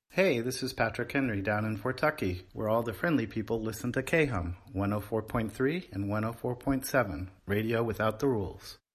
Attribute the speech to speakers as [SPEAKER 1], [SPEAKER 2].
[SPEAKER 1] Hey, this is Patrick Henry down in Fort Tucky, where all the friendly people listen to KHUM 104.3 and 104.7, radio without the rules.